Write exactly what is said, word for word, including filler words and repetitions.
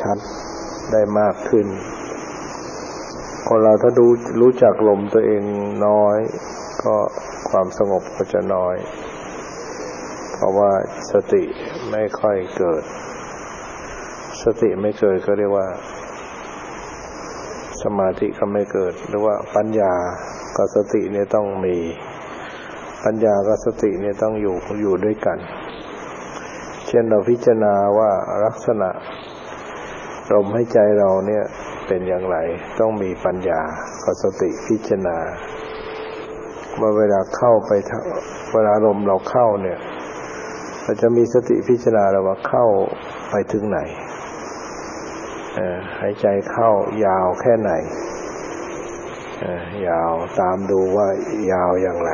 ชัดได้มากขึ้นคนเราถ้าดูรู้จักลมตัวเองน้อยก็ความสงบก็จะน้อยเพราะว่าสติไม่ค่อยเกิดสติไม่เกิดก็เรียกว่าสมาธิก็ไม่เกิดหรือว่าปัญญากับสติเนี่ยต้องมีปัญญากับสติเนี่ยต้องอยู่อยู่ด้วยกันเช่นเราพิจารณาว่าลักษณะลมหายใจเราเนี่ยเป็นอย่างไรต้องมีปัญญากับสติพิจารณาเมื่อเวลาเข้าไปเวลาลมเราเข้าเนี่ยเราจะมีสติพิจารณาแล้วว่าเข้าไปถึงไหนหายใจเข้ายาวแค่ไหนยาวตามดูว่ายาวอย่างไร